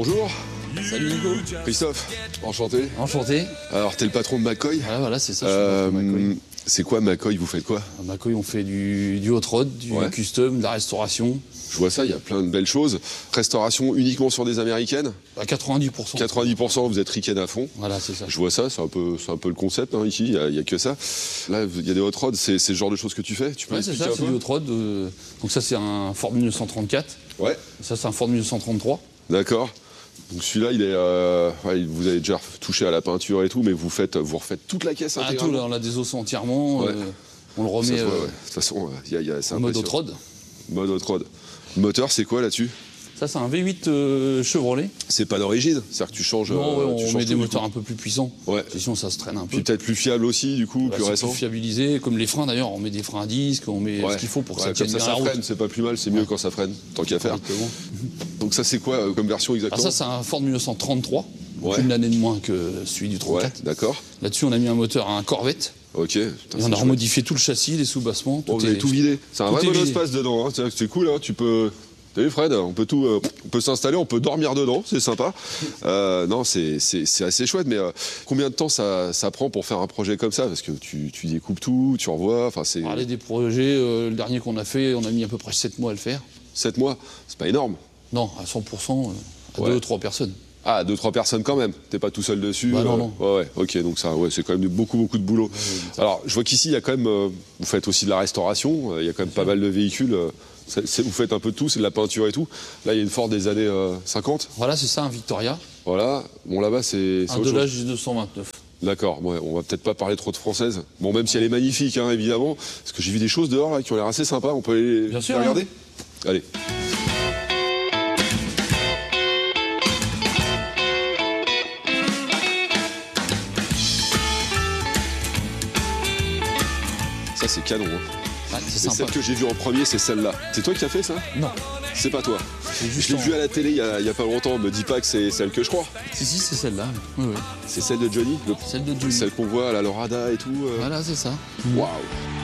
Bonjour. Salut Nico. Christophe, enchanté. Enchanté. Alors, t'es le patron de McCoy. Voilà, c'est ça, je suis le patron de McCoy. C'est quoi McCoy? Vous faites quoi? À McCoy, on fait du hot rod, du custom, de la restauration. Je vois ça, il y a plein de belles choses. Restauration uniquement sur des américaines? À 90%. 90%, vous êtes ricaine à fond. Voilà, c'est ça. Je vois ça, c'est un peu le concept hein, ici, il y a que ça. Là, il y a des hot rods, c'est le genre de choses que tu fais? Tu peux Ouais, c'est ça, c'est du hot rod. Donc ça, c'est un Ford 1934. Ouais. Ça, c'est un Ford 1933. D'accord. Donc celui-là, il est, vous avez déjà touché à la peinture et tout, mais vous refaites toute la caisse intégralement. Tout, là, on a des ossements entièrement. Ouais. On le remet. De toute façon, c'est en mode hot rod. Mode hot rod. Le moteur, c'est quoi là-dessus? Ça, c'est un V8 Chevrolet. C'est pas d'origine, c'est-à-dire que tu changes. Non, on met des moteurs un peu plus puissants. Ouais. Sinon, ça se traîne un peu. Puis peut-être plus fiable aussi, du coup, plus récent. Plus fiabilisé, comme les freins d'ailleurs. On met des freins à disque, on met ce qu'il faut pour que ça tienne bien la route. Freine, c'est pas plus mal, c'est mieux quand ça freine, tant qu'à faire. Donc ça, c'est quoi comme version exactement? Ça, c'est un Ford 1933. Une année de moins que celui du 34. Ouais, d'accord. Là-dessus, on a mis un moteur à un Corvette. Ok. Putain, et on a remodifié tout le châssis, les sous-bassements. Vous avez tout vidé. C'est un vrai bon espace dedans. Hein. C'est cool, hein. Tu peux. T'as vu Fred, on peut s'installer, on peut dormir dedans, c'est sympa. Non, c'est assez chouette, mais combien de temps ça prend pour faire un projet comme ça? Parce que tu découpes tout, tu revois, enfin c'est... Parler des projets, le dernier qu'on a fait, on a mis à peu près 7 mois à le faire. 7 mois? C'est pas énorme. Non, à 100%, à 2 ou 3 personnes. Ah, 2-3 personnes quand même. T'es pas tout seul dessus. Bah non. Ouais, ok, donc ça, c'est quand même beaucoup de boulot. Alors, je vois qu'ici, il y a quand même, vous faites aussi de la restauration. Il y a quand même pas mal de véhicules. Vous faites un peu de tout, c'est de la peinture et tout. Là, il y a une Ford des années 50. Voilà, c'est ça, un Victoria. Voilà. Bon, là-bas, c'est un Delage du 229. D'accord. Ouais, on va peut-être pas parler trop de française. Bon, même si elle est magnifique, hein, évidemment. Parce que j'ai vu des choses dehors là qui ont l'air assez sympas. On peut les regarder. Allez. Ça, c'est canon. Hein. Ouais, c'est sympa. Celle que j'ai vue en premier, c'est celle-là. C'est toi qui as fait ça? Non. C'est pas toi. Je l'ai vue à la télé il y a pas longtemps. Me dis pas que c'est celle que je crois. Si, c'est celle-là. Oui. C'est celle de Johnny? Celle de Johnny. Celle qu'on voit à la Lorada et tout. Voilà, c'est ça. Waouh.